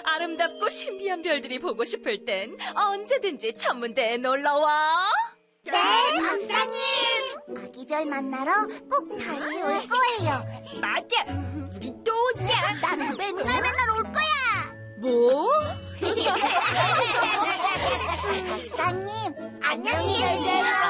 아름답고 신비한 별들이 보고 싶을 땐 언제든지 천문대에 놀러와. 네, 박사님. 아기별 만나러 꼭 다시 올 거예요. 맞아, 우리 또 오자. 나는 맨날 올 거야. 뭐? 박사님, 안녕히 계세요.